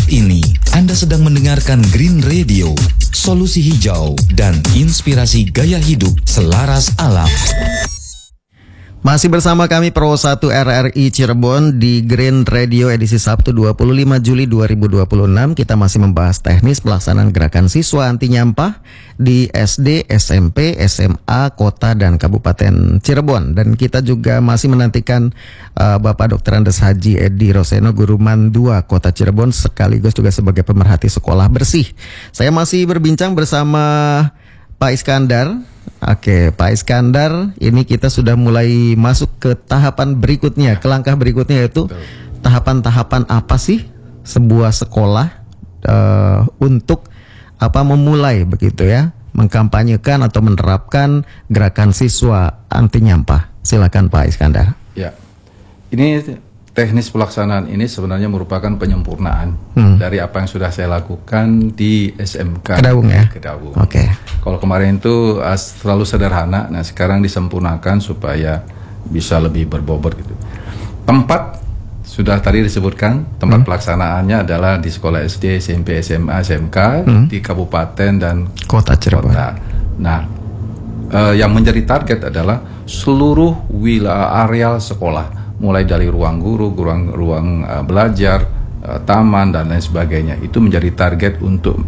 Saat ini Anda sedang mendengarkan Green Radio, solusi hijau dan inspirasi gaya hidup selaras alam. Masih bersama kami Pro 1 RRI Cirebon di Green Radio edisi Sabtu 25 Juli 2026. Kita masih membahas teknis pelaksanaan gerakan siswa anti nyampah di SD, SMP, SMA, Kota dan Kabupaten Cirebon. Dan kita juga masih menantikan Bapak Dr. Andes Haji Edi Roseno, Guru Man 2 Kota Cirebon, sekaligus juga sebagai pemerhati sekolah bersih. Saya masih berbincang bersama Pak Iskandar. Oke, Pak Iskandar, ini kita sudah mulai masuk ke tahapan berikutnya, ke langkah berikutnya, yaitu tahapan-tahapan apa sih sebuah sekolah untuk memulai begitu ya, mengkampanyekan atau menerapkan gerakan siswa anti nyampah. Silakan Pak Iskandar. Ya, ini teknis pelaksanaan ini sebenarnya merupakan penyempurnaan dari apa yang sudah saya lakukan di SMK Kedaung ya? Kedaung. Oke. Kalau kemarin itu terlalu sederhana, nah sekarang disempurnakan supaya bisa lebih berbobot gitu. Tempat sudah tadi disebutkan, tempat pelaksanaannya adalah di sekolah SD, SMP, SMA, SMK di Kabupaten dan Kota Cirebon. Nah, yang menjadi target adalah seluruh wilayah areal sekolah, mulai dari ruang guru, ruang belajar, taman dan lain sebagainya. Itu menjadi target untuk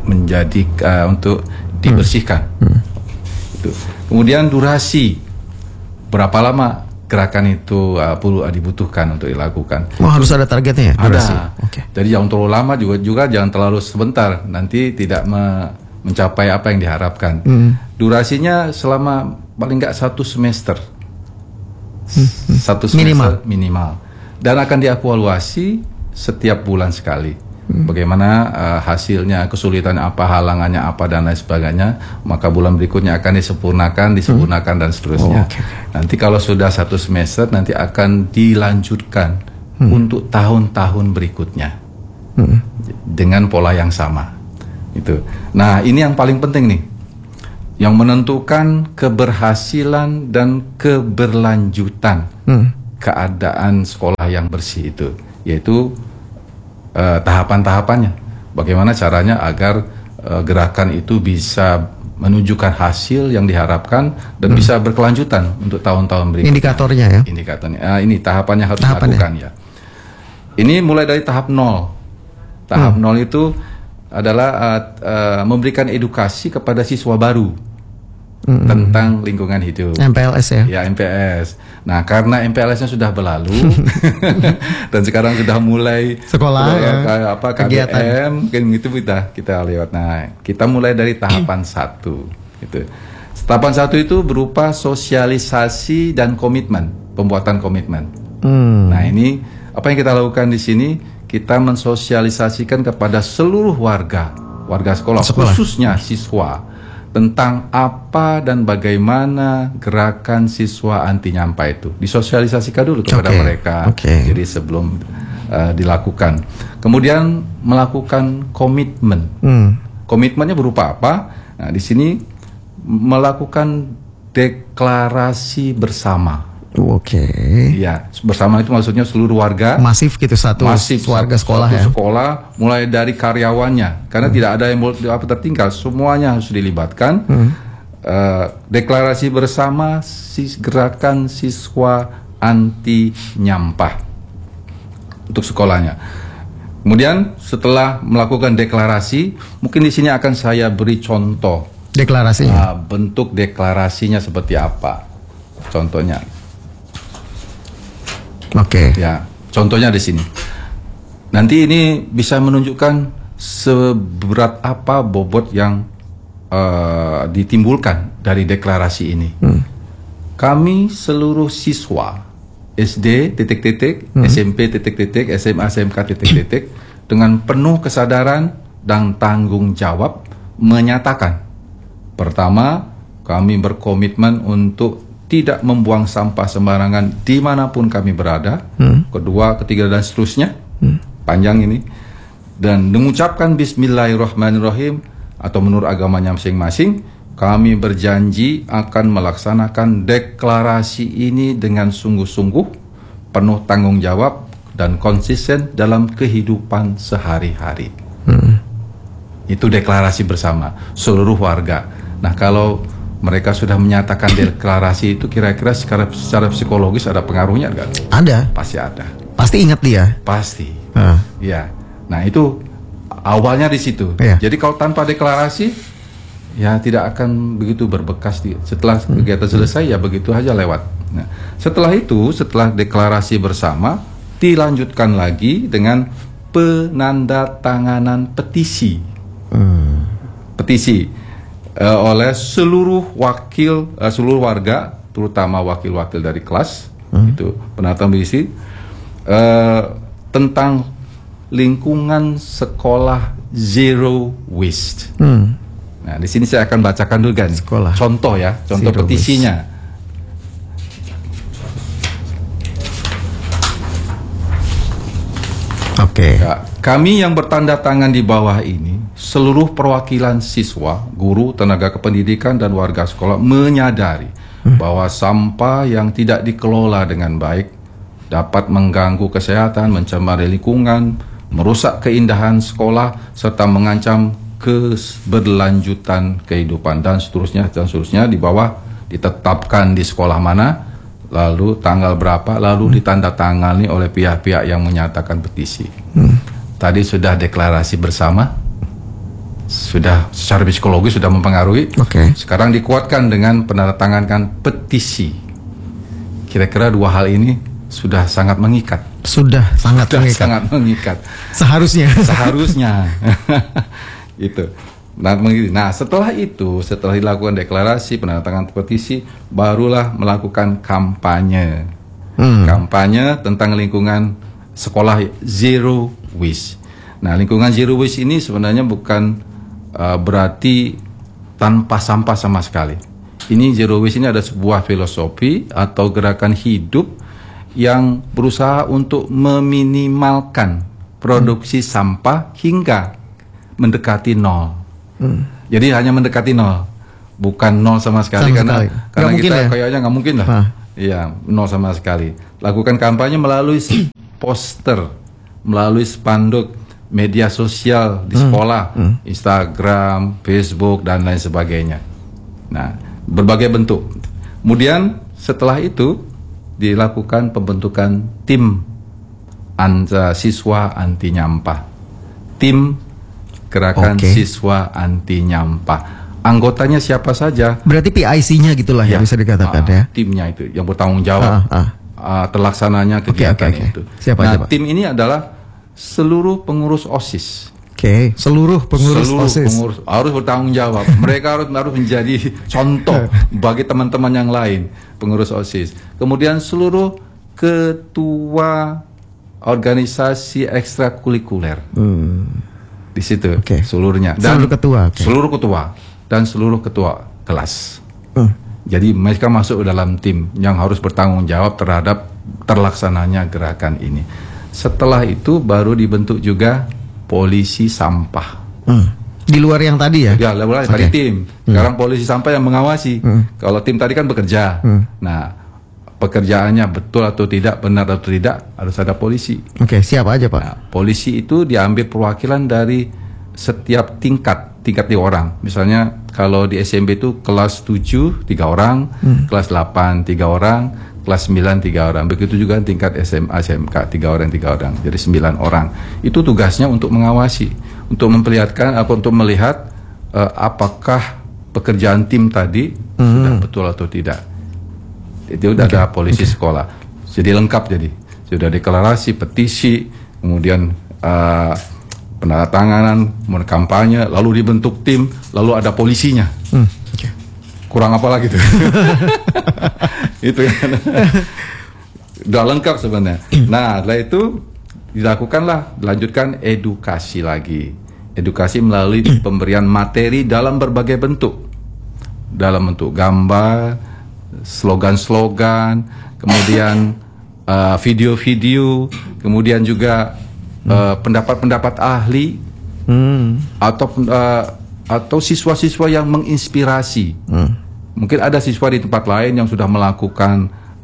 untuk dibersihkan. Itu. Kemudian durasi, berapa lama gerakan itu dibutuhkan untuk dilakukan. Harus ada targetnya ya? Durasi. Ada. Okay. Jadi jangan terlalu lama, juga jangan terlalu sebentar. Nanti tidak mencapai apa yang diharapkan. Durasinya selama paling nggak 1 semester. 1 semester minimal. Dan akan dievaluasi setiap bulan sekali. Bagaimana hasilnya, kesulitan apa, halangannya apa dan lain sebagainya. Maka bulan berikutnya akan disempurnakan dan seterusnya. Nanti kalau sudah 1 semester, nanti akan dilanjutkan untuk tahun-tahun berikutnya dengan pola yang sama. Itu. Nah, ini yang paling penting nih, yang menentukan keberhasilan dan keberlanjutan keadaan sekolah yang bersih itu, yaitu tahapan-tahapannya. Bagaimana caranya agar gerakan itu bisa menunjukkan hasil yang diharapkan dan bisa berkelanjutan untuk tahun-tahun berikutnya. Indikatornya ya? Indikatornya. Ini tahapannya harus dilakukan ya. Ini mulai dari tahap 0. Tahap 0 itu adalah memberikan edukasi kepada siswa baru tentang lingkungan hidup. MPLS ya? Ya, MPLS. Nah, karena MPLS-nya sudah berlalu dan sekarang sudah mulai sekolah KBM, mungkin itu kita lewat. Nah, kita mulai dari tahapan 1 gitu. Tahapan 1 itu berupa sosialisasi dan komitmen, pembuatan komitmen. Nah, ini apa yang kita lakukan di sini? Kita mensosialisasikan kepada seluruh warga sekolah, khususnya siswa, tentang apa dan bagaimana gerakan siswa anti nyampah itu. Disosialisasikan dulu kepada mereka. Jadi sebelum dilakukan. Kemudian melakukan komitmen. Komitmennya berupa apa? Nah, di sini melakukan deklarasi bersama. Ya, bersama itu maksudnya seluruh warga. Masif gitu, warga sekolah ya. Sekolah mulai dari karyawannya, karena tidak ada yang tertinggal, semuanya harus dilibatkan. Deklarasi bersama gerakan siswa anti nyampah untuk sekolahnya. Kemudian setelah melakukan deklarasi, mungkin di sini akan saya beri contoh. Deklarasinya. Bentuk deklarasinya seperti apa? Contohnya. Ya, contohnya di sini. Nanti ini bisa menunjukkan seberat apa bobot yang ditimbulkan dari deklarasi ini. Kami seluruh siswa SD ... SMP ... SMA SMK ... dengan penuh kesadaran dan tanggung jawab menyatakan, pertama, kami berkomitmen untuk tidak membuang sampah sembarangan dimanapun kami berada. Kedua, ketiga dan seterusnya. Panjang ini. Dan mengucapkan Bismillahirrahmanirrahim atau menurut agamanya masing-masing, kami berjanji akan melaksanakan deklarasi ini dengan sungguh-sungguh, penuh tanggung jawab dan konsisten dalam kehidupan sehari-hari. Itu deklarasi bersama seluruh warga. Nah, kalau mereka sudah menyatakan deklarasi itu, kira-kira secara psikologis ada pengaruhnya nggak? Ada. Pasti ada. Pasti ingat dia. Pasti. Ya. Nah, itu awalnya di situ. Iya. Jadi kalau tanpa deklarasi, ya tidak akan begitu berbekas. Setelah kegiatan selesai, ya begitu aja lewat. Nah, setelah itu, setelah deklarasi bersama, dilanjutkan lagi dengan penandatanganan petisi. Petisi oleh seluruh warga, terutama wakil-wakil dari kelas. Itu penandatanganan petisi tentang lingkungan sekolah zero waste. Nah, di sini saya akan bacakan dulu kan contoh zero petisinya. Oke. Ya, kami yang bertanda tangan di bawah ini, seluruh perwakilan siswa, guru, tenaga kependidikan, dan warga sekolah menyadari bahwa sampah yang tidak dikelola dengan baik dapat mengganggu kesehatan, mencemari lingkungan, merusak keindahan sekolah, serta mengancam keberlanjutan kehidupan, dan seterusnya di bawah ditetapkan di sekolah mana, lalu tanggal berapa, lalu ditandatangani oleh pihak-pihak yang menyatakan petisi. Tadi sudah deklarasi bersama, sudah secara psikologis sudah mempengaruhi. Sekarang dikuatkan dengan penandatanganan petisi. Kira-kira dua hal ini sudah sangat mengikat. Sudah sangat mengikat. Seharusnya. Itu. Nah, setelah itu, setelah dilakukan deklarasi, penandatanganan petisi, barulah melakukan kampanye. Kampanye tentang lingkungan sekolah zero waste. Nah, lingkungan zero waste ini sebenarnya bukan berarti tanpa sampah sama sekali. Ini zero waste ini ada sebuah filosofi atau gerakan hidup yang berusaha untuk meminimalkan produksi sampah hingga mendekati nol. Jadi hanya mendekati nol, bukan nol sama sekali, karena kita kayaknya nggak mungkin lah. Iya, nol sama sekali. Lakukan kampanye melalui poster, melalui spanduk, media sosial di sekolah, Instagram, Facebook, dan lain sebagainya. Nah, berbagai bentuk. Kemudian setelah itu dilakukan pembentukan tim siswa anti nyampah. Tim gerakan siswa anti nyampah. Anggotanya siapa saja? Berarti PIC-nya gitulah ya, bisa dikatakan ya. Timnya itu yang bertanggung jawab terlaksananya kegiatan itu. Siapa aja, Pak? Tim ini adalah seluruh pengurus OSIS. Seluruh pengurus OSIS harus bertanggung jawab. Mereka harus menjadi contoh bagi teman-teman yang lain, pengurus OSIS. Kemudian seluruh ketua organisasi ekstrakurikuler. Di situ seluruhnya, dan seluruh ketua dan seluruh ketua kelas. Jadi mereka masuk dalam tim yang harus bertanggung jawab terhadap terlaksananya gerakan ini. Setelah itu baru dibentuk juga polisi sampah. Di luar yang tadi ya? Ya, tadi tim. Sekarang polisi sampah yang mengawasi. Kalau tim tadi kan bekerja. Nah, pekerjaannya betul atau tidak, benar atau tidak, harus ada polisi. Siapa aja, Pak? Nah, polisi itu diambil perwakilan dari setiap tingkat 3 orang. Misalnya kalau di SMP itu kelas 7 3 orang, kelas 8 3 orang, kelas 9 3 orang. Begitu juga tingkat SMA, SMK 3 orang. Jadi 9 orang. Itu tugasnya untuk mengawasi, untuk memperlihatkan untuk melihat apakah pekerjaan tim tadi sudah betul atau tidak. Itu udah ada polisi sekolah. Jadi lengkap, jadi sudah deklarasi, petisi, kemudian penandatanganan, kampanye, lalu dibentuk tim, lalu ada polisinya. Kurang apa lagi tuh? Itu kan. Udah lengkap sebenarnya. Nah, setelah itu dilanjutkan edukasi lagi. Edukasi melalui pemberian materi dalam berbagai bentuk. Dalam bentuk gambar, slogan-slogan, kemudian video-video, kemudian juga pendapat-pendapat ahli, atau siswa-siswa yang menginspirasi. Mungkin ada siswa di tempat lain yang sudah melakukan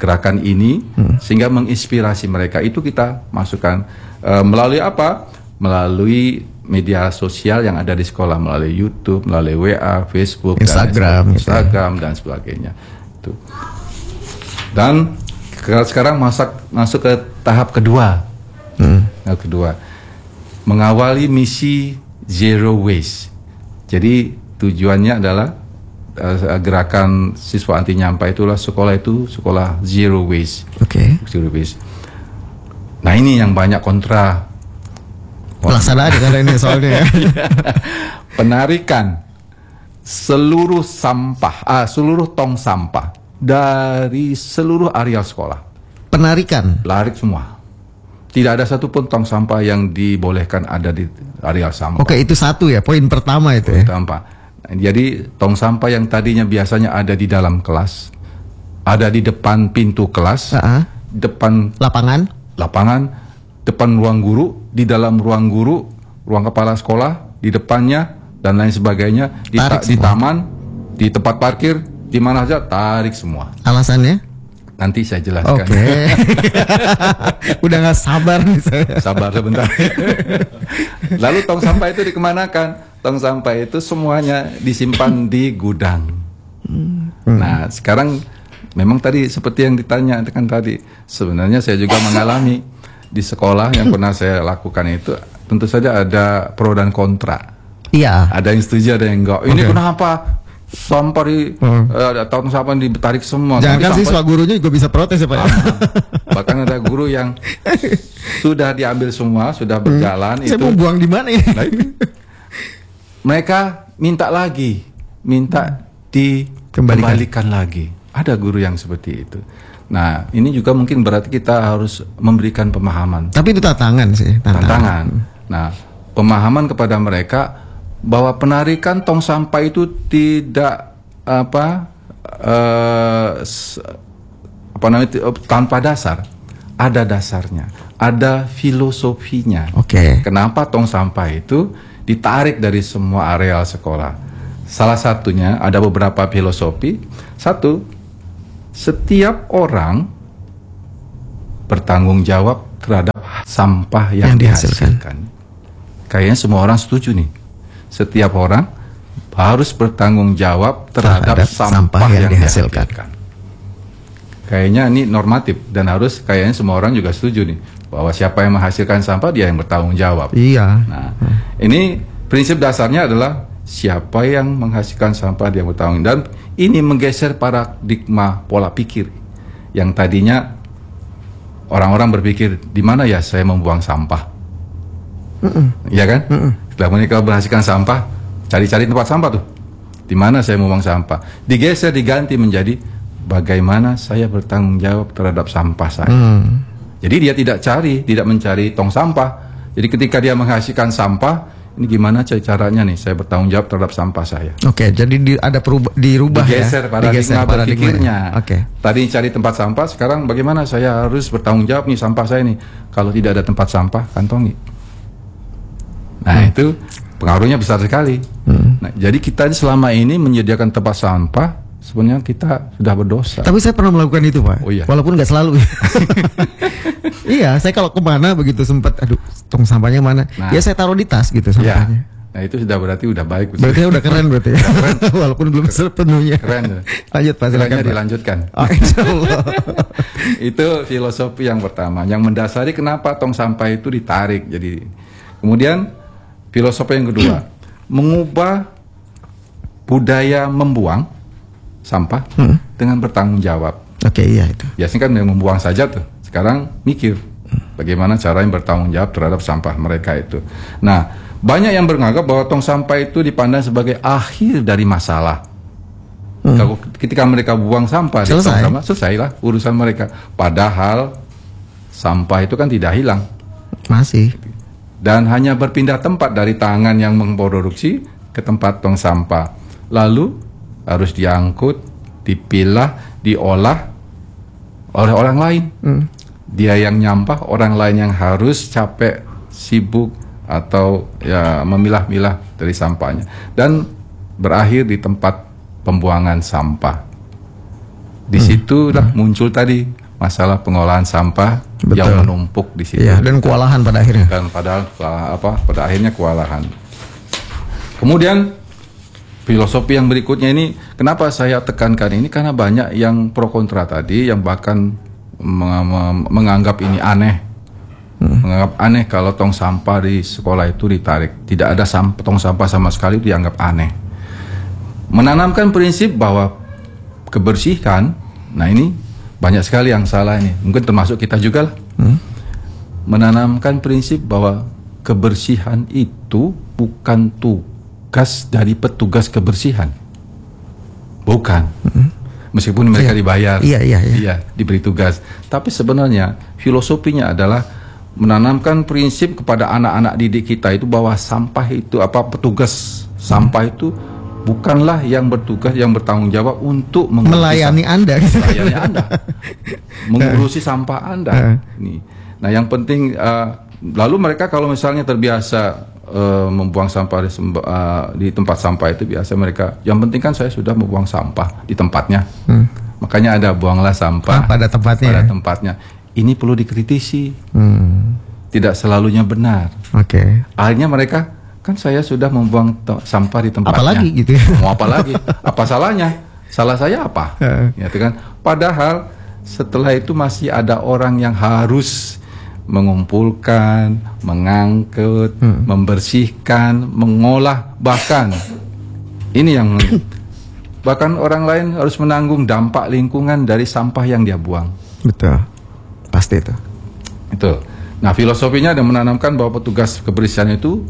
gerakan ini sehingga menginspirasi mereka. Itu kita masukkan melalui apa? Melalui media sosial yang ada di sekolah, melalui YouTube, melalui WA, Facebook, Instagram dan sebagainya. Itu. Dan sekarang masuk ke tahap kedua. Tahap kedua, mengawali misi Zero Waste. Jadi tujuannya adalah gerakan siswa anti nyampah itulah sekolah Zero Waste. Zero Waste. Nah ini yang banyak kontra. Pelaksanaan karena ini soalnya. Penarikan seluruh tong sampah dari seluruh area sekolah. Penarikan. Larik semua. Tidak ada satupun tong sampah yang dibolehkan ada di area sampah. Oke, itu satu ya, poin pertama itu ya. Jadi tong sampah yang tadinya biasanya ada di dalam kelas, ada di depan pintu kelas, depan lapangan, depan ruang guru, di dalam ruang guru, ruang kepala sekolah, di depannya dan lain sebagainya, di taman, di tempat parkir, di mana saja tarik semua. Alasannya? Nanti saya jelaskan. Oke. Udah gak sabar nih saya. Sabar sebentar. Lalu tong sampah itu dikemanakan? Tong sampah itu semuanya disimpan di gudang. Nah sekarang memang tadi seperti yang ditanyakan tadi, sebenarnya saya juga mengalami di sekolah yang pernah saya lakukan itu. Tentu saja ada pro dan kontra. Iya. Ada yang setuju, ada yang enggak. Ini kenapa? Sampah tong sampah ditarik semua. Jangan siswa gurunya juga bisa protes ya Pak. Bahkan ada guru yang sudah diambil semua, sudah berjalan. Saya mau buang di mana ya? Nah, mereka minta dikembalikan lagi. Ada guru yang seperti itu. Nah ini juga mungkin berarti kita harus memberikan pemahaman. Tapi itu tantangan sih. Tantangan. Nah pemahaman kepada mereka bahwa penarikan tong sampah itu tidak tanpa dasar. Ada dasarnya, ada filosofinya. Kenapa tong sampah itu ditarik dari semua areal sekolah? Salah satunya ada beberapa filosofi. Satu, setiap orang bertanggung jawab terhadap sampah yang dihasilkan. Kayaknya semua orang setuju nih. Setiap orang harus bertanggung jawab terhadap sampah yang dihasilkan. Kayaknya ini normatif dan kayaknya semua orang juga setuju nih bahwa siapa yang menghasilkan sampah dia yang bertanggung jawab. Iya. Nah, ini prinsip dasarnya adalah siapa yang menghasilkan sampah dia yang bertanggung jawab, dan ini menggeser paradigma pola pikir yang tadinya orang-orang berpikir di mana ya saya membuang sampah. Iya kan? Setelah mereka berhasilkan sampah, cari-cari tempat sampah tuh. Di mana saya membuang sampah? Digeser, diganti menjadi bagaimana saya bertanggung jawab terhadap sampah saya. Jadi dia tidak mencari tong sampah. Jadi ketika dia menghasilkan sampah, ini gimana caranya nih saya bertanggung jawab terhadap sampah saya. Jadi dirubah digeser paradigma berpikirnya. Tadi cari tempat sampah, sekarang bagaimana saya harus bertanggung jawab nih sampah saya nih. Kalau tidak ada tempat sampah, kantongi. Nah itu pengaruhnya besar sekali. Nah, jadi kita selama ini menyediakan tempat sampah, sebenarnya kita sudah berdosa. Tapi saya pernah melakukan itu Pak. Oh, iya. Walaupun nggak selalu. Iya, saya kalau kemana begitu sempat, tong sampahnya mana? Ya saya taruh di tas gitu sampahnya. Nah itu sudah berarti udah baik. Berarti udah keren berarti. Keren. Walaupun belum sepenuhnya. Keren. Lanjut Pak, silakan Pak. Dilanjutkan. Insyaallah. Itu filosofi yang pertama, yang mendasari kenapa tong sampah itu ditarik. Jadi kemudian filosofi yang kedua, mengubah budaya membuang sampah dengan bertanggung jawab. Iya itu. Biasanya kan yang membuang saja tuh. Sekarang mikir bagaimana cara yang bertanggung jawab terhadap sampah mereka itu. Nah, banyak yang menganggap bahwa tong sampah itu dipandang sebagai akhir dari masalah. Ketika mereka buang sampah, selesailah urusan mereka. Padahal sampah itu kan tidak hilang. Masih. Dan hanya berpindah tempat dari tangan yang memproduksi ke tempat tong sampah. Lalu harus diangkut, dipilah, diolah oleh orang lain. Dia yang nyampah, orang lain yang harus capek, sibuk atau ya memilah-milah dari sampahnya, dan berakhir di tempat pembuangan sampah. Di situlah muncul tadi masalah pengolahan sampah yang menumpuk di situ. Iya, dan kewalahan pada akhirnya. Dan padahal pada akhirnya kewalahan. Kemudian filosofi yang berikutnya ini, kenapa saya tekankan ini, karena banyak yang pro kontra tadi, yang bahkan menganggap ini aneh. Menganggap aneh kalau tong sampah di sekolah itu ditarik. Tidak ada tong sampah sama sekali, itu dianggap aneh. Menanamkan prinsip bahwa kebersihan, nah ini banyak sekali yang salah ini. Mungkin termasuk kita juga lah. Menanamkan prinsip bahwa kebersihan itu bukan tugas dari petugas kebersihan. Bukan. Meskipun mereka dibayar. Iya, diberi tugas. Tapi sebenarnya filosofinya adalah menanamkan prinsip kepada anak-anak didik kita itu bahwa sampah itu petugas sampah itu bukanlah yang bertugas, yang bertanggung jawab untuk melayani Anda, mengurusi sampah Anda. Nah, yang penting lalu mereka kalau misalnya terbiasa membuang sampah di tempat sampah itu, biasa mereka, yang penting kan saya sudah membuang sampah di tempatnya. Makanya ada buanglah sampah pada tempatnya. Ini perlu dikritisi. Tidak selalunya benar. Akhirnya mereka, kan saya sudah membuang sampah di tempatnya. Apalagi gitu ya. Mau apa lagi? Apa salahnya? Salah saya apa? Gitu kan? Padahal setelah itu masih ada orang yang harus mengumpulkan, mengangkut, membersihkan, mengolah, bahkan ini yang bahkan orang lain harus menanggung dampak lingkungan dari sampah yang dia buang. Betul. Pasti itu. Nah, filosofinya ada menanamkan bahwa petugas kebersihan itu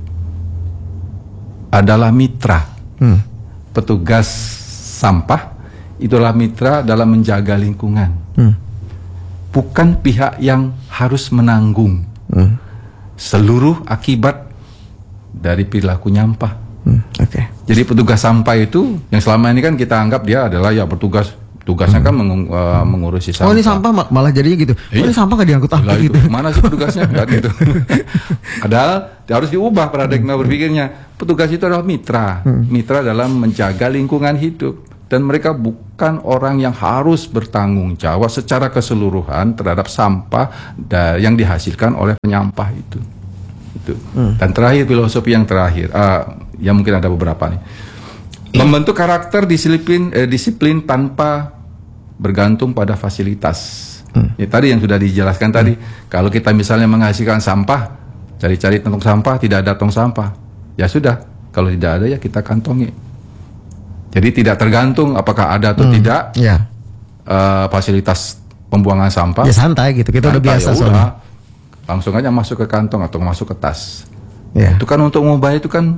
adalah mitra. Petugas sampah itulah mitra dalam menjaga lingkungan. Bukan pihak yang harus menanggung seluruh akibat dari perilaku nyampah. Jadi petugas sampah itu yang selama ini kan kita anggap dia adalah ya tugasnya kan mengurusi sampah. Oh, ini sampah malah jadinya gitu. Ini sampah gak diangkut gitu. Mana sih petugasnya? Kan gitu. Padahal harus diubah paradigma berpikirnya. Petugas itu adalah mitra. Mitra dalam menjaga lingkungan hidup. Dan mereka bukan orang yang harus bertanggung jawab secara keseluruhan terhadap sampah yang dihasilkan oleh penyampah itu. Dan terakhir, filosofi yang terakhir, yang mungkin ada beberapa nih. Membentuk karakter disiplin tanpa bergantung pada fasilitas. Ya, tadi yang sudah dijelaskan tadi, kalau kita misalnya menghasilkan sampah, cari-cari tong sampah, tidak ada tong sampah, ya sudah, kalau tidak ada ya kita kantongi. Jadi tidak tergantung apakah ada atau tidak fasilitas pembuangan sampah. Ya santai gitu, kita udah biasa soalnya. Langsung aja masuk ke kantong atau masuk ke tas. Itu kan untuk mengubah itu kan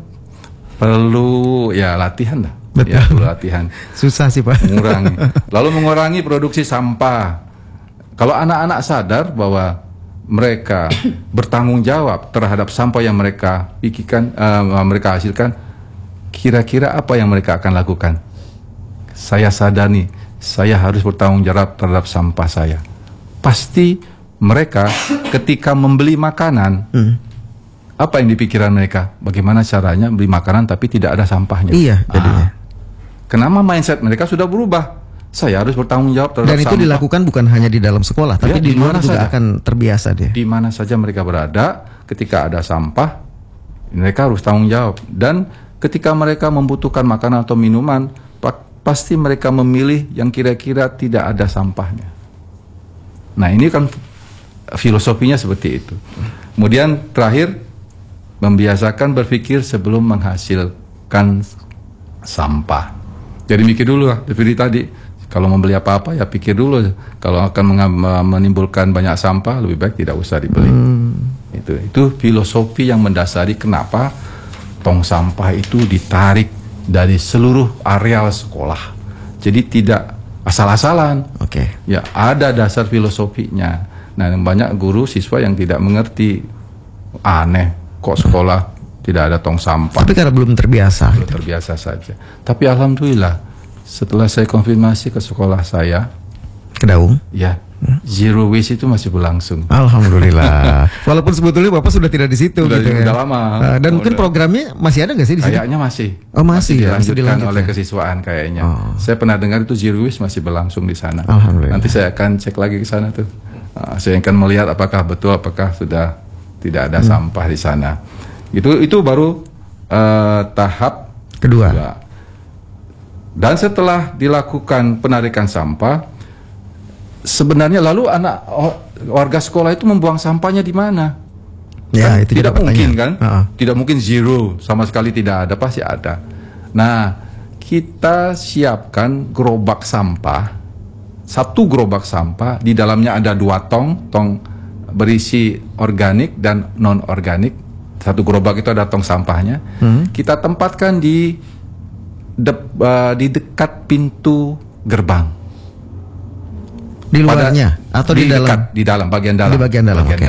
perlu ya latihan lah. Betul. Ya, perlu latihan. Susah sih Pak. Lalu mengurangi produksi sampah. Kalau anak-anak sadar bahwa mereka bertanggung jawab terhadap sampah yang mereka pikirkan, mereka hasilkan, kira-kira apa yang mereka akan lakukan? Saya sadar nih, saya harus bertanggung jawab terhadap sampah saya. Pasti mereka ketika membeli makanan, apa yang dipikiran mereka? Bagaimana caranya beli makanan tapi tidak ada sampahnya? Iya, jadinya. Kenapa mindset mereka sudah berubah? Saya harus bertanggung jawab terhadap sampah. Dan itu dilakukan bukan hanya di dalam sekolah, tapi di luar juga akan terbiasa dia. Di mana saja mereka berada, ketika ada sampah, mereka harus tanggung jawab. Dan ketika mereka membutuhkan makanan atau minuman, pasti mereka memilih yang kira-kira tidak ada sampahnya. Nah, ini kan filosofinya seperti itu. Kemudian terakhir, membiasakan berpikir sebelum menghasilkan sampah. Jadi mikir dulu lah, seperti tadi. Kalau membeli apa-apa ya pikir dulu. Kalau akan menimbulkan banyak sampah, lebih baik tidak usah dibeli. Itu filosofi yang mendasari kenapa tong sampah itu ditarik dari seluruh areal sekolah. Jadi tidak asal-asalan. Ya ada dasar filosofinya. Nah, banyak guru siswa yang tidak mengerti. Aneh, kok sekolah tidak ada tong sampah. Tapi karena belum terbiasa. Belum terbiasa saja. Tapi alhamdulillah, setelah saya konfirmasi ke sekolah saya, Kedaung. Ya, Zero waste itu masih berlangsung. Alhamdulillah. Walaupun sebetulnya Bapak sudah tidak di situ Udah, gitu ya. udah lama. Dan mungkin programnya masih ada nggak sih di sini? Kayaknya masih. Oh, masih ya, masih dilanjutkan dilanjut oleh ya? kesiswaan kayaknya. Oh. Saya pernah dengar itu zero waste masih berlangsung di sana. Alhamdulillah. Nanti saya akan cek lagi ke sana tuh. Saya akan melihat apakah betul, apakah sudah tidak ada sampah di sana. Itu baru tahap Kedua. Dan setelah dilakukan penarikan sampah, sebenarnya lalu anak warga sekolah itu membuang sampahnya di mana? Ya, Kan itu tidak juga mungkin pertanyaan. kan? Tidak mungkin zero, sama sekali tidak ada, pasti ada. Nah, kita siapkan gerobak sampah, satu gerobak sampah, di dalamnya ada 2 tong berisi organik dan non organik. Satu gerobak itu ada tong sampahnya. Kita tempatkan di dekat pintu gerbang. Di luarnya atau di dalam? Dekat, di dalam, bagian dalam. Di bagian dalam, oke.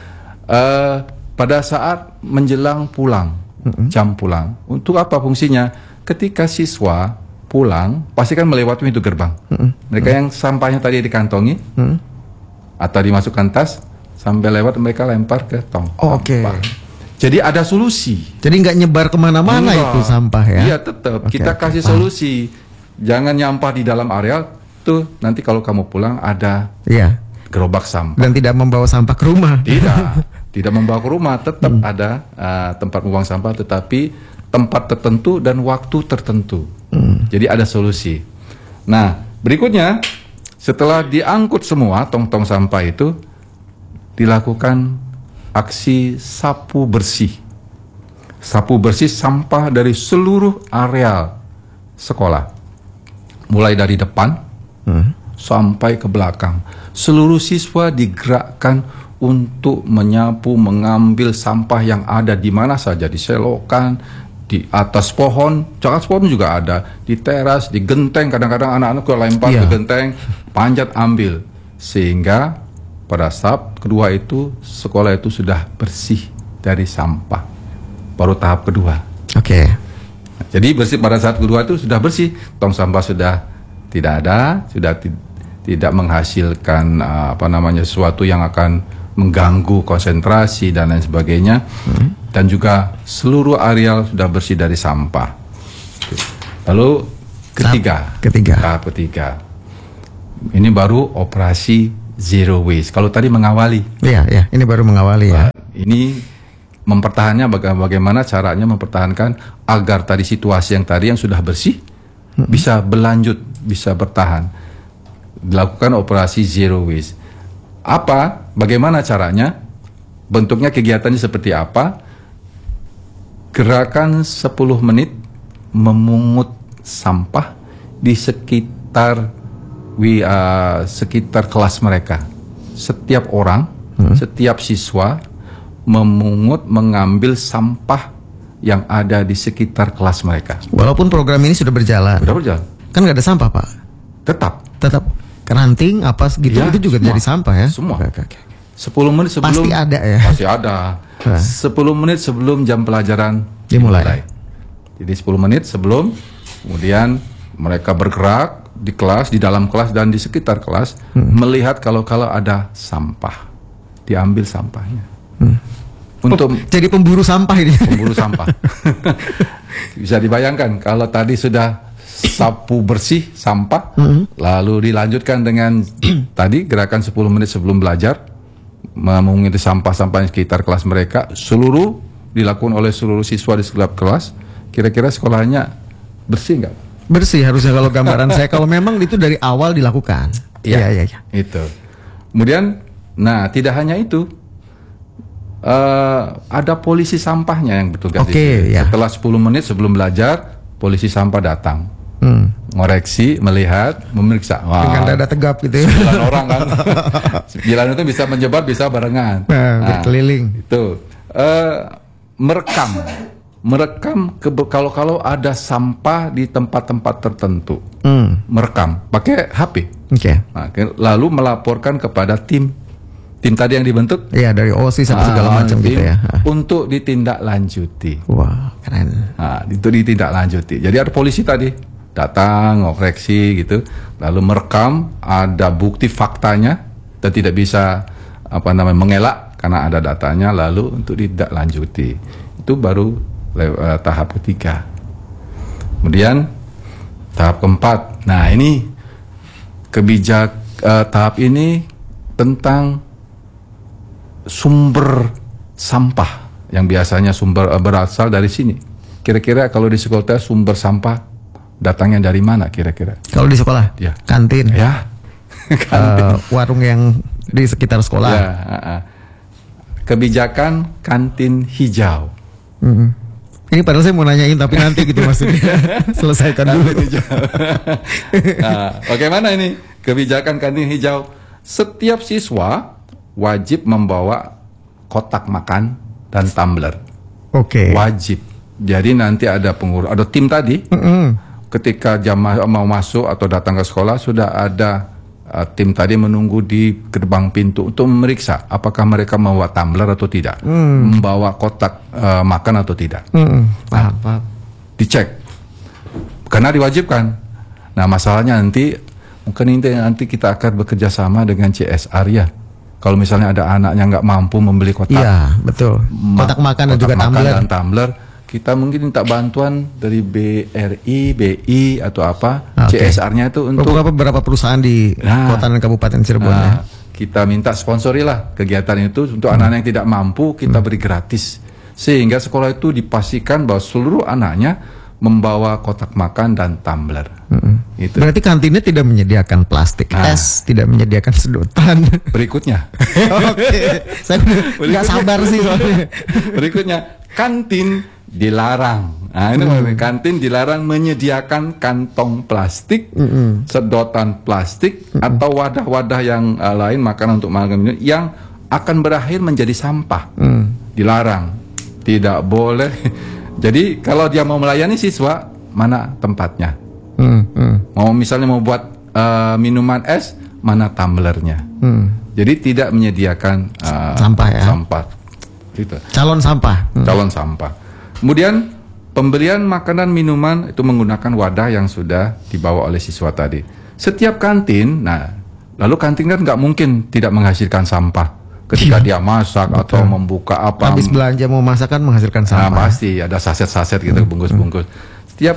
Pada saat menjelang pulang, jam pulang, untuk apa fungsinya? Ketika siswa pulang, pasti kan melewati pintu gerbang. Mereka yang sampahnya tadi dikantongi atau dimasukkan tas, sampai lewat mereka lempar ke tong sampah. Jadi ada solusi. Jadi nggak nyebar kemana-mana itu sampah ya? Iya, tetap. Kita kasih solusi. Jangan nyampah di dalam areal. Tuh, nanti kalau kamu pulang ada gerobak sampah. Dan tidak membawa sampah ke rumah. Tidak membawa ke rumah. Tetap ada tempat membuang sampah, tetapi tempat tertentu dan waktu tertentu. Jadi ada solusi. Nah, berikutnya setelah diangkut semua tong-tong sampah itu, dilakukan aksi sapu bersih. Sapu bersih sampah dari seluruh areal sekolah. Mulai dari depan sampai ke belakang. Seluruh siswa digerakkan untuk menyapu, mengambil sampah yang ada di mana saja, di selokan, di atas pohon, atas pohon juga ada, di teras, di genteng, kadang-kadang anak-anak lempar ke genteng, panjat ambil, sehingga pada saat kedua itu sekolah itu sudah bersih dari sampah. Baru tahap kedua. Jadi bersih pada saat kedua itu sudah bersih, tong sampah sudah tidak ada, sudah tidak menghasilkan sesuatu yang akan mengganggu konsentrasi dan lain sebagainya, dan juga seluruh areal sudah bersih dari sampah. Lalu tahap ketiga, ini baru operasi zero waste. Kalau tadi mengawali, ini baru mengawali ya. Ini mempertahankannya bagaimana caranya mempertahankan agar tadi situasi yang sudah bersih bisa berlanjut, bisa bertahan. Dilakukan operasi zero waste. Bagaimana caranya? Bentuknya, kegiatannya seperti apa? Gerakan 10 menit memungut sampah di sekitar kelas mereka. Setiap orang, setiap siswa mengambil sampah yang ada di sekitar kelas mereka. Walaupun program ini sudah berjalan. Kan nggak ada sampah, Pak? Tetap keranting apa gitu, itu juga semua, jadi sampah ya? Semua. 10 menit sebelum, pasti ada ya? Pasti ada. 10 menit sebelum jam pelajaran dimulai. Jadi 10 menit sebelum, kemudian mereka bergerak di kelas, di dalam kelas dan di sekitar kelas, melihat kalau ada sampah, diambil sampahnya. Untuk jadi pemburu sampah ini. Pemburu sampah. Bisa dibayangkan kalau tadi sudah sapu bersih sampah, lalu dilanjutkan dengan tadi gerakan 10 menit sebelum belajar, memunguti sampah-sampah di sekitar kelas mereka, seluruh dilakukan oleh seluruh siswa di setiap kelas. Kira-kira sekolahnya bersih nggak? Bersih harusnya kalau gambaran saya, kalau memang itu dari awal dilakukan. Iya. Itu. Kemudian, tidak hanya itu, ada polisi sampahnya yang bertugas di sini. Setelah 10 menit sebelum belajar, polisi sampah datang. Ngoreksi, melihat, memeriksa. Dengan dada tegap gitu ya. 9 orang kan. 9 itu bisa menyebar, bisa barengan. Berkeliling. Itu. Merekam kalau ada sampah di tempat-tempat tertentu. Merekam pakai HP. Lalu melaporkan kepada tim tadi yang dibentuk. Iya, dari OSIS sampai segala macam gitu ya. Untuk ditindaklanjuti. Wah, keren. Itu ditindaklanjuti. Jadi ada polisi tadi datang, ngoreksi gitu, lalu merekam, ada bukti faktanya, dan tidak bisa mengelak karena ada datanya, lalu untuk ditindaklanjuti. Itu baru tahap ketiga. Kemudian tahap keempat. Nah, ini tahap ini tentang sumber sampah yang biasanya berasal dari sini. Kira-kira kalau di sekolah sumber sampah datangnya dari mana kira-kira? Kalau di sekolah? Ya. Kantin. Ya. Warung yang di sekitar sekolah. Ya, kebijakan kantin hijau. Ini padahal saya mau nanyain tapi nanti gitu maksudnya. Selesaikan dulu. Bagaimana ini kebijakan kantin hijau? Setiap siswa wajib membawa kotak makan dan tumbler. Oke. Wajib. Jadi nanti ada pengurus, ada tim tadi. Ketika jamaah mau masuk atau datang ke sekolah, sudah ada tim tadi menunggu di gerbang pintu untuk memeriksa apakah mereka membawa tumbler atau tidak, membawa kotak makan atau tidak. Paham. Dicek karena diwajibkan. Nah, masalahnya nanti mungkin nanti kita akan bekerja sama dengan CSR ya. Kalau misalnya ada anaknya nggak mampu membeli kotak, iya betul, kotak makan dan juga tumbler, kita mungkin minta bantuan dari BRI, BI atau apa, CSR-nya itu untuk beberapa perusahaan di kota dan kabupaten Cirebon. Kita minta sponsori lah kegiatan itu untuk anak-anak yang tidak mampu, kita beri gratis, sehingga sekolah itu dipastikan bahwa seluruh anaknya membawa kotak makan dan tumbler. Itu. Berarti kantinnya tidak menyediakan plastik es, tidak menyediakan sedotan. Berikutnya. Oke, saya nggak sabar sih soalnya. Berikutnya, kantin dilarang. Nah, ini kantin dilarang menyediakan kantong plastik, sedotan plastik, atau wadah-wadah yang lain makanan untuk makan minum yang akan berakhir menjadi sampah. Dilarang, tidak boleh. Jadi kalau dia mau melayani siswa, mana tempatnya? Mau misalnya mau buat minuman es, mana tumblernya? Jadi tidak menyediakan sampah ya. Sampah. Gitu. Calon sampah. Calon sampah. Kemudian pembelian makanan minuman itu menggunakan wadah yang sudah dibawa oleh siswa tadi. Setiap kantin, lalu kantin kan nggak mungkin tidak menghasilkan sampah. Ketika dia masak atau membuka apa, habis belanja mau masak kan menghasilkan sampah. Pasti ada saset-saset gitu, bungkus-bungkus. Setiap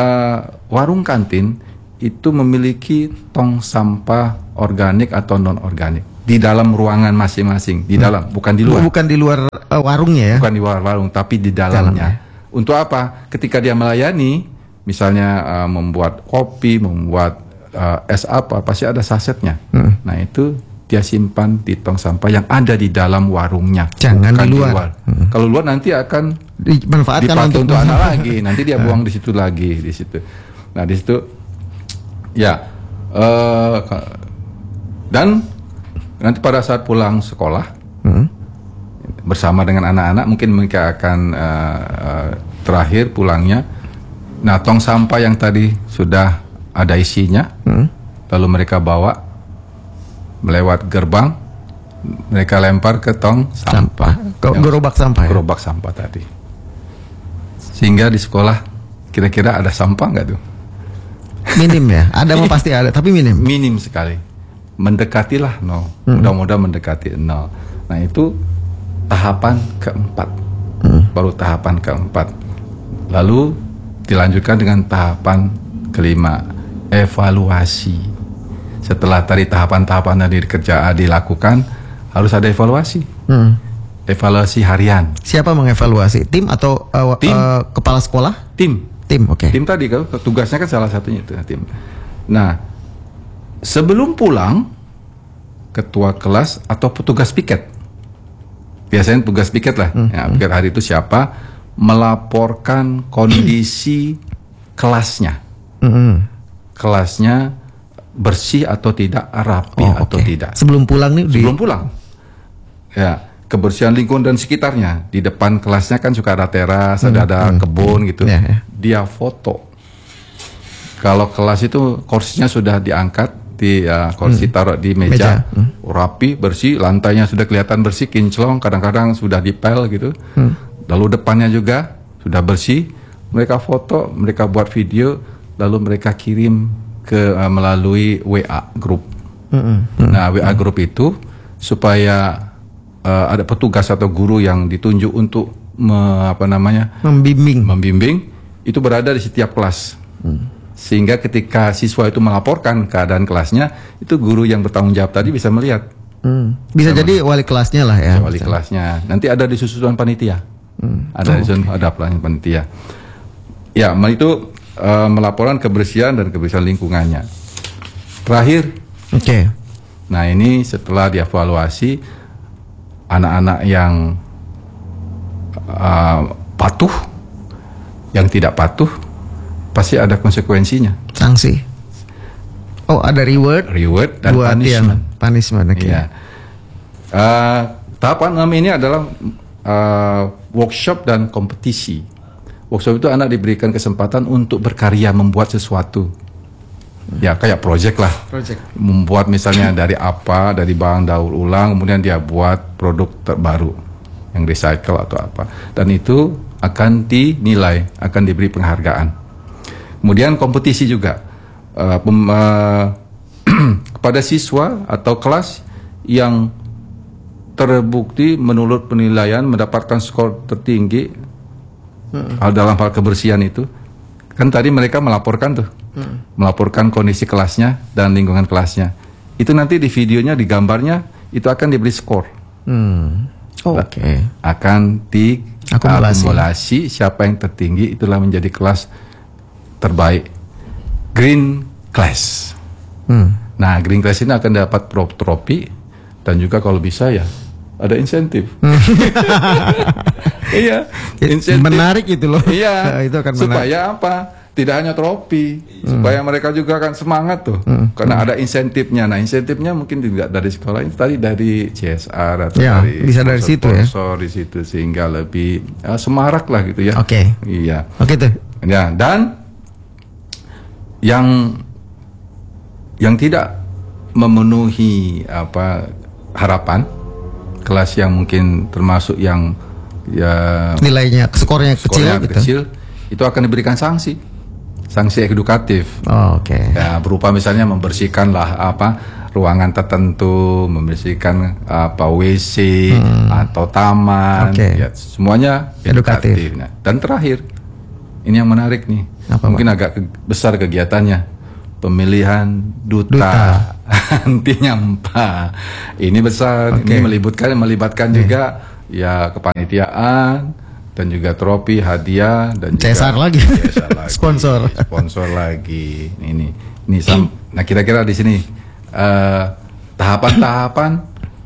warung kantin itu memiliki tong sampah organik atau non organik di dalam ruangan masing-masing, di dalam, bukan di luar. Bukan di luar warungnya ya? Bukan di luar warung, tapi di dalamnya. Untuk apa? Ketika dia melayani, misalnya membuat kopi, membuat es apa, pasti ada sasetnya. Nah itu dia simpan di tong sampah yang ada di dalam warungnya. Jangan di luar. Kalau luar nanti akan dimanfaatkan untuk anak lagi. Nanti dia buang di situ lagi, di situ. Nah di situ, ya. Dan nanti pada saat pulang sekolah bersama dengan anak-anak, mungkin mereka akan terakhir pulangnya. Nah tong sampah yang tadi sudah ada isinya, lalu mereka bawa melewat gerbang, mereka lempar ke tong sampah. Gerobak sampah ya? Gerobak sampah tadi. Sehingga di sekolah kira-kira ada sampah nggak tuh? Minim ya? Ada mau pasti ada, tapi minim? Minim sekali. Mendekatilah nol. Mudah-mudahan mendekati nol. Nah itu tahapan keempat. Baru tahapan keempat. Lalu dilanjutkan dengan tahapan kelima, evaluasi. Setelah tadi tahapan-tahapan yang dilakukan, harus ada evaluasi. Evaluasi harian. Siapa mengevaluasi? Tim atau tim? Kepala sekolah? Tim, oke. Tim tadi kalau tugasnya kan salah satunya itu tim. Nah, sebelum pulang, ketua kelas atau petugas piket, biasanya tugas piket lah. Ya, piket hari itu siapa? Melaporkan kondisi kelasnya. Kelasnya bersih atau tidak, rapi atau tidak. Sebelum pulang nih? Sebelum pulang. Ya, kebersihan lingkungan dan sekitarnya. Di depan kelasnya kan suka ada teras, ada kebun gitu. Dia foto. Kalau kelas itu kursinya sudah diangkat, kursi taruh di meja. Rapi, bersih, lantainya sudah kelihatan bersih, kinclong, kadang-kadang sudah dipel gitu. Lalu depannya juga sudah bersih. Mereka foto, mereka buat video, lalu mereka kirim melalui WA grup. Nah, WA group itu supaya ada petugas atau guru yang ditunjuk untuk membimbing itu berada di setiap kelas. Sehingga ketika siswa itu melaporkan keadaan kelasnya, itu guru yang bertanggung jawab tadi bisa melihat. Bisa jadi wali kelasnya lah ya. Wali kelasnya. Nanti ada di susunan panitia. Ada panitia. Ya, itu melaporkan kebersihan dan kebersihan lingkungannya. Terakhir. Oke. Nah, ini setelah dievaluasi, anak-anak yang patuh, yang tidak patuh, pasti ada konsekuensinya. Sanksi. Oh, ada reward dan punishment. Okay. Ya. Tahapan 6 ini adalah workshop dan kompetisi. Workshop itu anak diberikan kesempatan untuk berkarya, membuat sesuatu. Ya, kayak project lah. Membuat misalnya dari bahan daur ulang, kemudian dia buat produk terbaru yang recycle atau apa. Dan itu akan dinilai, akan diberi penghargaan. Kemudian kompetisi juga kepada siswa atau kelas yang terbukti menurut penilaian mendapatkan skor tertinggi dalam hal kebersihan itu. Kan tadi mereka melaporkan melaporkan kondisi kelasnya dan lingkungan kelasnya. Itu nanti di videonya, di gambarnya itu akan diberi skor. Akan diakumulasi siapa yang tertinggi, itulah menjadi kelas terbaik, green class. Nah, green class ini akan dapat trofi dan juga kalau bisa ya ada insentif. Iya, insentif. Menarik itu loh. Iya, itu akan supaya apa? Tidak hanya trofi, supaya mereka juga akan semangat tuh, karena ada insentifnya. Nah, insentifnya mungkin tidak dari sekolah ini, tadi dari CSR atau dari bisa dari situ ya. Di situ sehingga lebih semarak lah gitu ya. Oke. Iya. Oke tuh. Ya, dan yang tidak memenuhi harapan, kelas yang mungkin termasuk yang nilainya skornya kecil, itu akan diberikan sanksi edukatif. Ya, berupa misalnya membersihkanlah ruangan tertentu, membersihkan WC atau taman, ya, semuanya edukatif. Nah, dan terakhir, ini yang menarik nih, mungkin agak besar kegiatannya, pemilihan duta anti nyampah. Ini besar, ini melibatkan juga ya kepanitiaan dan juga trofi, hadiah dan CSR juga lagi. sponsor lagi. Nah, kira-kira di sini tahapan-tahapan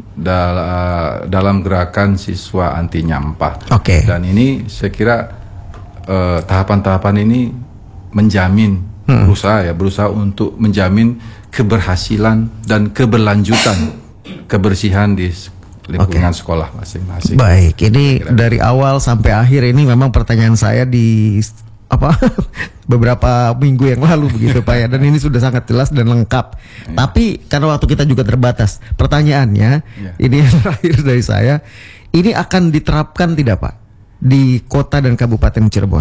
dalam gerakan siswa anti nyampah. Dan ini saya kira tahapan-tahapan ini menjamin berusaha untuk menjamin keberhasilan dan keberlanjutan kebersihan di lingkungan sekolah masing-masing. Baik, ini dari awal sampai akhir ini memang pertanyaan saya di beberapa minggu yang lalu begitu Pak ya, dan ini sudah sangat jelas dan lengkap. Tapi karena waktu kita juga terbatas, pertanyaannya ini yang terakhir dari saya, ini akan diterapkan tidak Pak di kota dan kabupaten Cirebon?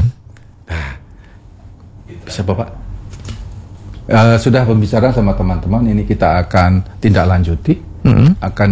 Siapa Pak? Sudah pembicaraan sama teman-teman, ini kita akan tindak lanjuti, akan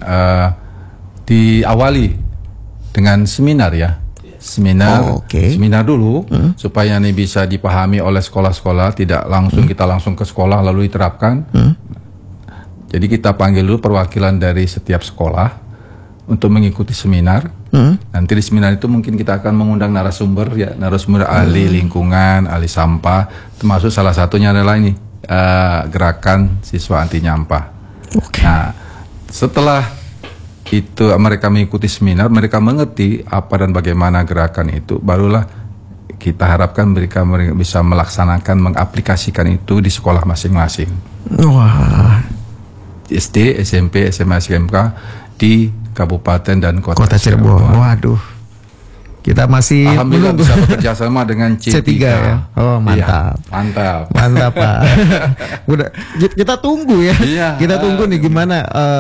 diawali dengan seminar ya. Seminar dulu supaya ini bisa dipahami oleh sekolah-sekolah, tidak langsung kita langsung ke sekolah lalu diterapkan. Jadi kita panggil dulu perwakilan dari setiap sekolah untuk mengikuti seminar. Nanti di seminar itu mungkin kita akan mengundang narasumber ahli lingkungan, ahli sampah, termasuk salah satunya adalah ini gerakan siswa anti nyampah. Nah, setelah itu mereka mengikuti seminar, mereka mengerti apa dan bagaimana gerakan itu, barulah kita harapkan mereka bisa melaksanakan, mengaplikasikan itu di sekolah masing-masing. Wah. SD, SMP, SMA, SMK di kabupaten dan kota Cirebon. Waduh. Kita masih alhamdulillah bisa bekerja sama dengan C3 ya. Oh, mantap. Iya, mantap. Mantap, Pak. Udah kita tunggu ya. Iya. Kita tunggu nih gimana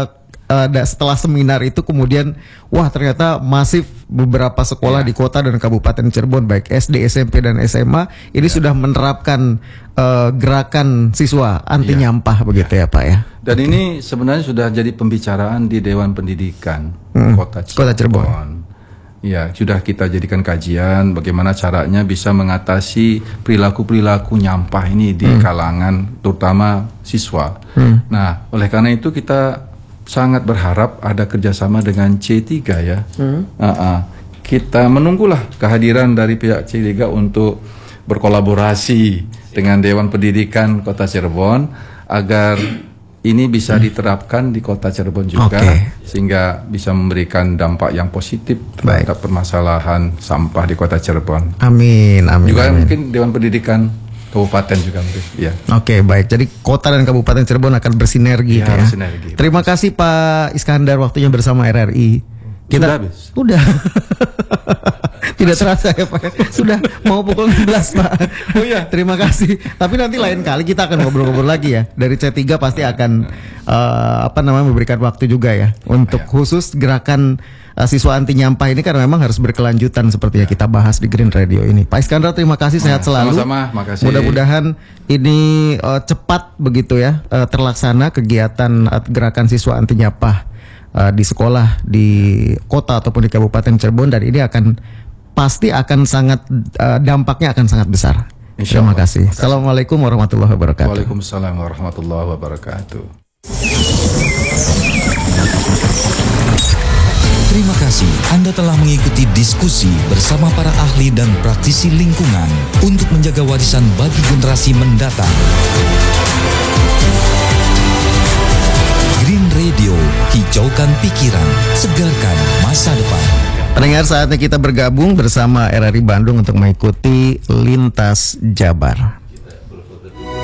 setelah seminar itu kemudian wah ternyata masif beberapa sekolah di kota dan Kabupaten Cirebon baik SD, SMP dan SMA ini sudah menerapkan gerakan siswa anti nyampah begitu ya Pak ya. Dan ini sebenarnya sudah jadi pembicaraan di Dewan Pendidikan Kota Cirebon. Ya, sudah kita jadikan kajian bagaimana caranya bisa mengatasi perilaku-perilaku nyampah ini di kalangan terutama siswa. Nah, oleh karena itu kita sangat berharap ada kerjasama dengan C3 ya. Kita menunggulah kehadiran dari pihak C3 untuk berkolaborasi dengan Dewan Pendidikan Kota Cirebon agar ini bisa diterapkan di Kota Cirebon juga, sehingga bisa memberikan dampak yang positif terhadap permasalahan sampah di Kota Cirebon. Amin. Juga mungkin Dewan Pendidikan Kabupaten juga mungkin. Ya. Oke, baik. Jadi Kota dan Kabupaten Cirebon akan bersinergi ya. Bersinergi. Terima kasih Pak Iskandar waktunya bersama RRI. Sudah habis. Udah. Tidak terasa ya Pak. Sudah mau pukul 16 Pak. Oh iya. Terima kasih. Tapi nanti lain kali kita akan ngobrol-ngobrol lagi ya. Dari C3 pasti akan memberikan waktu juga ya untuk khusus gerakan siswa anti nyampah ini karena memang harus berkelanjutan seperti yang kita bahas di Green Radio ini. Pak Iskandar terima kasih, sehat selalu. Sama-sama, makasih. Mudah-mudahan ini cepat begitu ya terlaksana kegiatan gerakan siswa anti nyampah di sekolah di kota ataupun di Kabupaten Cirebon, dan ini pasti akan sangat dampaknya akan sangat besar. Terima kasih. Assalamualaikum warahmatullahi wabarakatuh. Waalaikumsalam warahmatullahi wabarakatuh. Terima kasih Anda telah mengikuti diskusi bersama para ahli dan praktisi lingkungan untuk menjaga warisan bagi generasi mendatang. Green Radio, hijaukan pikiran, segarkan masa depan. Pendengar, saatnya kita bergabung bersama RRI Bandung untuk mengikuti Lintas Jabar.